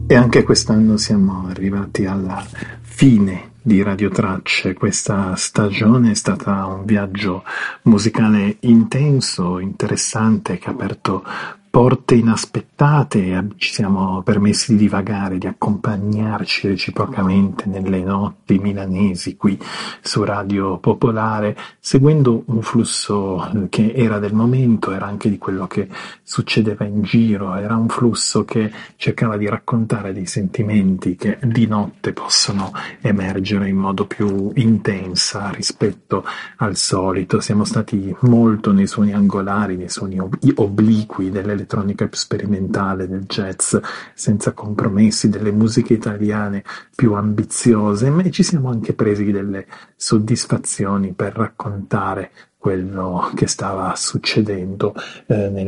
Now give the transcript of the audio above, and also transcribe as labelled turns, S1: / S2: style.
S1: E anche quest'anno siamo arrivati alla fine di Radiotracce. Questa stagione è stata un viaggio musicale intenso, interessante, che ha aperto porte inaspettate e ci siamo permessi di divagare, di accompagnarci reciprocamente nelle notti milanesi qui su Radio Popolare, seguendo un flusso che era del momento, era anche di quello che succedeva in giro, era un flusso che cercava di raccontare dei sentimenti che di notte possono emergere in modo più intensa rispetto al solito. Siamo stati molto nei suoni angolari, nei suoni obliqui dell'elettronica più sperimentale, del jazz senza compromessi, delle musiche italiane più ambiziose, ma ci siamo anche presi delle soddisfazioni per raccontare quello che stava succedendo nel